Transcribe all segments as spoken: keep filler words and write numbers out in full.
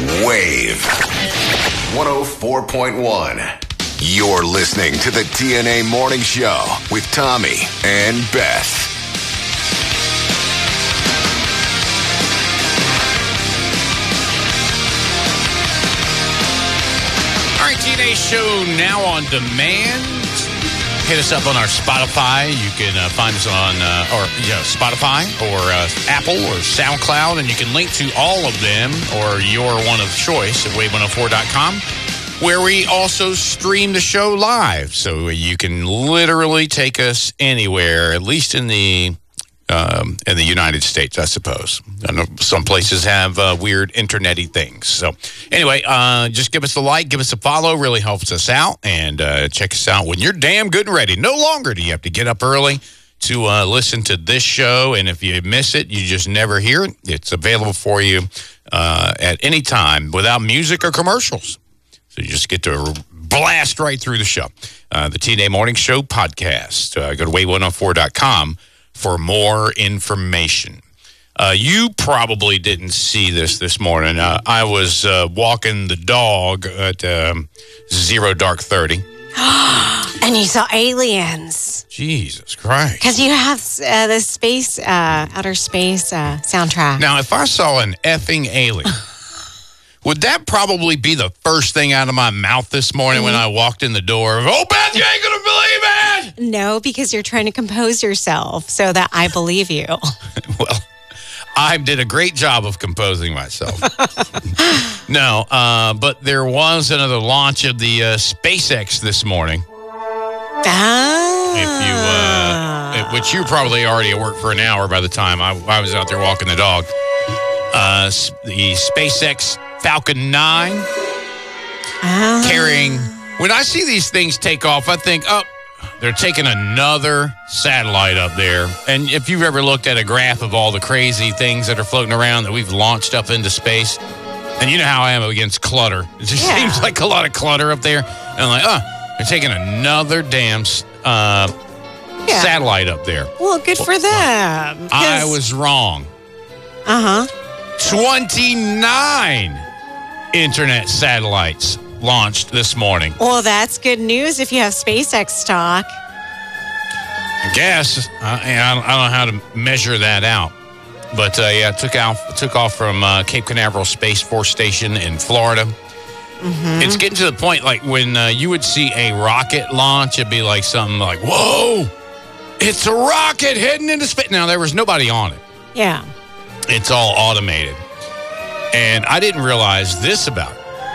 Wave one oh four point one. You're listening to the T N A Morning Show with Tommy and Beth. All right, T N A Show now on demand. Hit us up on our Spotify. You can uh, find us on uh, or you know, Spotify or uh, Apple or SoundCloud, and you can link to all of them or your one of choice at wave one oh four dot com, where we also stream the show live. So you can literally take us anywhere, at least in the um, in the United States, I suppose. I know some places have uh, weird internet-y things. So anyway, uh, just give us a like, give us a follow. Really helps us out. And uh, check us out when you're damn good and ready. No longer do you have to get up early to uh, listen to this show. And if you miss it, you just never hear it. It's available for you uh, at any time without music or commercials. So you just get to blast right through the show. Uh, the T N A Morning Show podcast. Uh, go to wave one oh four dot com for more information. Uh, you probably didn't see this this morning. Uh, I was uh, walking the dog at um, Zero Dark thirty. And you saw aliens. Jesus Christ. Because you have uh, the space, uh, outer space uh, soundtrack. Now, if I saw an effing alien, would that probably be the first thing out of my mouth this morning mm-hmm. when I walked in the door? Oh, Beth, you ain't going to believe it! No, because you're trying to compose yourself so that I believe you. Well, I did a great job of composing myself. No, uh, but there was another launch of the uh, SpaceX this morning. Ah. If you, uh, which you probably already at work for an hour by the time I, I was out there walking the dog. Uh, the SpaceX Falcon nine ah. carrying. When I see these things take off, I think, oh, they're taking another satellite up there. And if you've ever looked at a graph of all the crazy things that are floating around that we've launched up into space, and you know how I am against clutter. It just yeah. seems like a lot of clutter up there. And I'm like, oh, they're taking another damn uh, yeah. satellite up there. Well, good for them. I was wrong. Uh-huh. twenty-nine internet satellites launched this morning. Well, that's good news if you have SpaceX stock. I guess. I, I, don't, I don't know how to measure that out. But, uh, yeah, took, out, took off from uh, Cape Canaveral Space Force Station in Florida. Mm-hmm. It's getting to the point, like, when uh, you would see a rocket launch, it'd be like something like, whoa, it's a rocket heading into space. Now, there was nobody on it. Yeah. It's all automated. And I didn't realize this about it.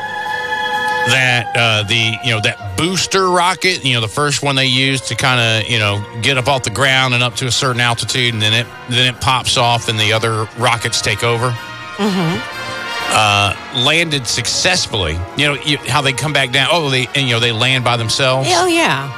That uh, the, you know, that booster rocket, you know, the first one they used to kind of, you know, get up off the ground and up to a certain altitude, and then it then it pops off and the other rockets take over. Mm-hmm. Uh, landed successfully. You know, you, how they come back down. Oh, they, and, you know, they land by themselves. Oh, yeah.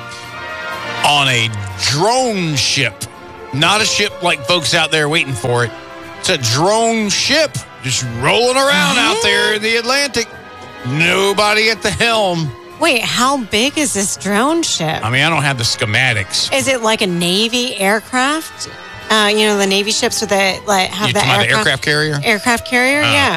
On a drone ship. Not a ship like folks out there waiting for it. It's a drone ship just rolling around out there in the Atlantic. Nobody at the helm. Wait, how big is this drone ship? I mean, I don't have the schematics. Is it like a Navy aircraft? Uh, you know, the Navy ships with the, like, have you the talking about aircraft, the aircraft carrier? Aircraft carrier, Uh, yeah.